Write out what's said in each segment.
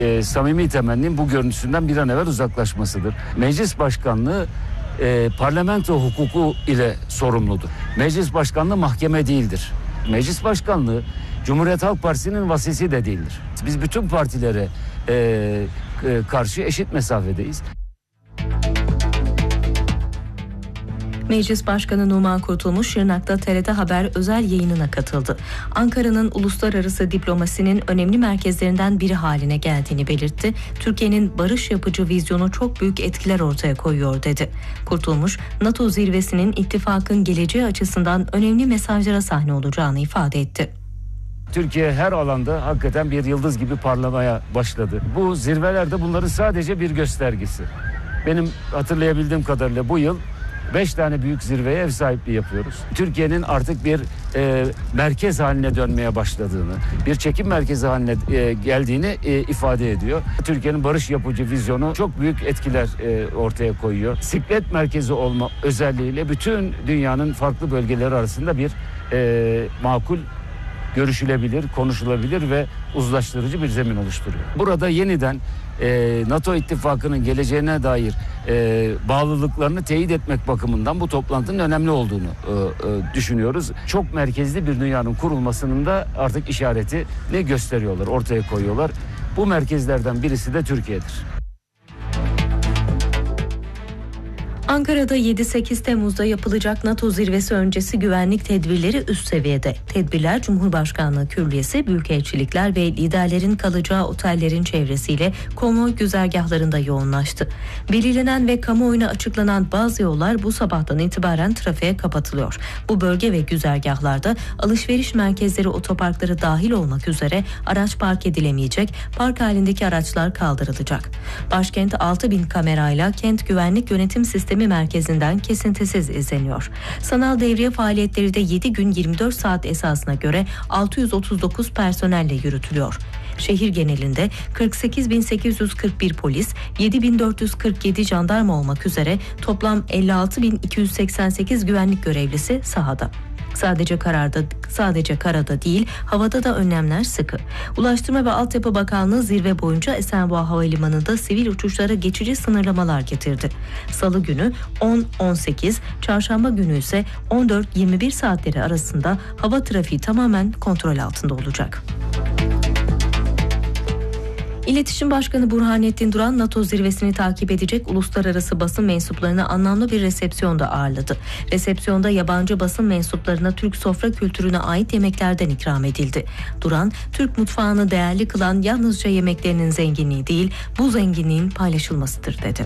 Samimi temennim bu görüntüsünden bir an evvel uzaklaşmasıdır. Meclis başkanlığı parlamento hukuku ile sorumludur. Meclis başkanlığı mahkeme değildir. Meclis başkanlığı Cumhuriyet Halk Partisi'nin vasisi de değildir. Biz bütün partilere karşı eşit mesafedeyiz. Meclis Başkanı Numan Kurtulmuş Şırnak'ta TRT Haber özel yayınına katıldı. Ankara'nın uluslararası diplomasinin önemli merkezlerinden biri haline geldiğini belirtti. Türkiye'nin barış yapıcı vizyonu çok büyük etkiler ortaya koyuyor dedi. Kurtulmuş, NATO zirvesinin ittifakın geleceği açısından önemli mesajlara sahne olacağını ifade etti. Türkiye her alanda hakikaten bir yıldız gibi parlamaya başladı. Bu zirvelerde bunların sadece bir göstergesi. Benim hatırlayabildiğim kadarıyla bu yıl 5 tane büyük zirveye ev sahipliği yapıyoruz. Türkiye'nin artık bir merkez haline dönmeye başladığını, bir çekim merkezi haline geldiğini ifade ediyor. Türkiye'nin barış yapıcı vizyonu çok büyük etkiler ortaya koyuyor. Siklet merkezi olma özelliğiyle bütün dünyanın farklı bölgeleri arasında bir makul, görüşülebilir, konuşulabilir ve uzlaştırıcı bir zemin oluşturuyor. Burada yeniden NATO ittifakının geleceğine dair bağlılıklarını teyit etmek bakımından bu toplantının önemli olduğunu düşünüyoruz. Çok merkezli bir dünyanın kurulmasının da artık işaretini gösteriyorlar, ortaya koyuyorlar. Bu merkezlerden birisi de Türkiye'dir. Ankara'da 7-8 Temmuz'da yapılacak NATO zirvesi öncesi güvenlik tedbirleri üst seviyede. Tedbirler Cumhurbaşkanlığı Külliyesi, büyükelçilikler ve liderlerin kalacağı otellerin çevresiyle konvoy güzergahlarında yoğunlaştı. Belirlenen ve kamuoyuna açıklanan bazı yollar bu sabahtan itibaren trafiğe kapatılıyor. Bu bölge ve güzergahlarda alışveriş merkezleri, otoparkları dahil olmak üzere araç park edilemeyecek, park halindeki araçlar kaldırılacak. Başkent 6.000 kamerayla kent güvenlik yönetim sistemi merkezinden kesintisiz izleniyor. Sanal devriye faaliyetleri de 7 gün 24 saat esasına göre 639 personelle yürütülüyor. Şehir genelinde 48.841 polis, 7.447 jandarma olmak üzere toplam 56.288 güvenlik görevlisi sahada. Sadece karada değil, havada da önlemler sıkı. Ulaştırma ve Altyapı Bakanlığı zirve boyunca Esenboğa Havalimanı'nda sivil uçuşlara geçici sınırlamalar getirdi. Salı günü 10-18, çarşamba günü ise 14-21 saatleri arasında hava trafiği tamamen kontrol altında olacak. İletişim Başkanı Burhanettin Duran, NATO zirvesini takip edecek uluslararası basın mensuplarını anlamlı bir resepsiyonda ağırladı. Resepsiyonda yabancı basın mensuplarına Türk sofra kültürüne ait yemeklerden ikram edildi. Duran, Türk mutfağını değerli kılan yalnızca yemeklerinin zenginliği değil, bu zenginliğin paylaşılmasıdır dedi.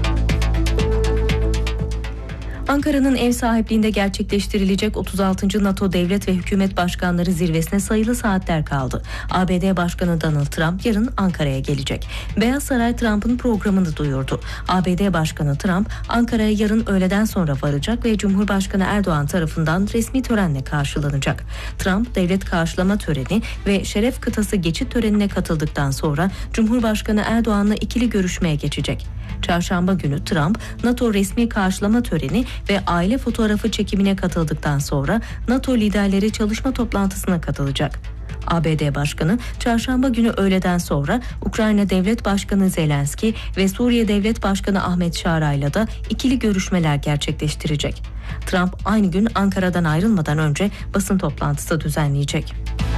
Ankara'nın ev sahipliğinde gerçekleştirilecek 36. NATO Devlet ve Hükümet Başkanları Zirvesi'ne sayılı saatler kaldı. ABD Başkanı Donald Trump yarın Ankara'ya gelecek. Beyaz Saray Trump'ın programını duyurdu. ABD Başkanı Trump Ankara'ya yarın öğleden sonra varacak ve Cumhurbaşkanı Erdoğan tarafından resmi törenle karşılanacak. Trump devlet karşılama töreni ve şeref kıtası geçit törenine katıldıktan sonra Cumhurbaşkanı Erdoğan'la ikili görüşmeye geçecek. Çarşamba günü Trump, NATO resmi karşılama töreni ve aile fotoğrafı çekimine katıldıktan sonra NATO liderleri çalışma toplantısına katılacak. ABD Başkanı çarşamba günü öğleden sonra Ukrayna Devlet Başkanı Zelenski ve Suriye Devlet Başkanı Ahmet Şara'yla da ikili görüşmeler gerçekleştirecek. Trump aynı gün Ankara'dan ayrılmadan önce basın toplantısı düzenleyecek.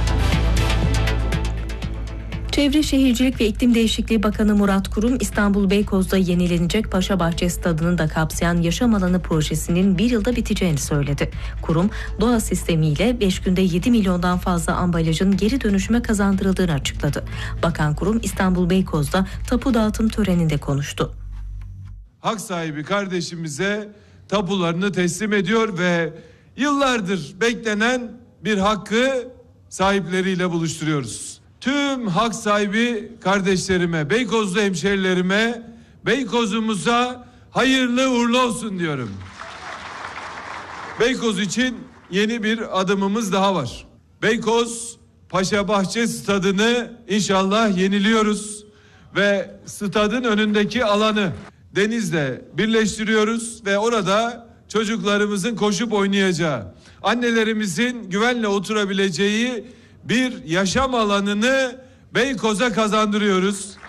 Çevre Şehircilik ve İklim Değişikliği Bakanı Murat Kurum, İstanbul Beykoz'da yenilenecek Paşabahçe Stadı'nı da kapsayan yaşam alanı projesinin bir yılda biteceğini söyledi. Kurum, doğa sistemiyle 5 günde 7 milyondan fazla ambalajın geri dönüşüme kazandırıldığını açıkladı. Bakan Kurum, İstanbul Beykoz'da tapu dağıtım töreninde konuştu. Hak sahibi kardeşimize tapularını teslim ediyor ve yıllardır beklenen bir hakkı sahipleriyle buluşturuyoruz. Tüm hak sahibi kardeşlerime, Beykozlu hemşerilerime, Beykoz'umuza hayırlı uğurlu olsun diyorum. Beykoz için yeni bir adımımız daha var. Beykoz Paşabahçe Stadı'nı inşallah yeniliyoruz ve stadın önündeki alanı denizle birleştiriyoruz ve orada çocuklarımızın koşup oynayacağı, annelerimizin güvenle oturabileceği bir yaşam alanını Beykoz'a kazandırıyoruz.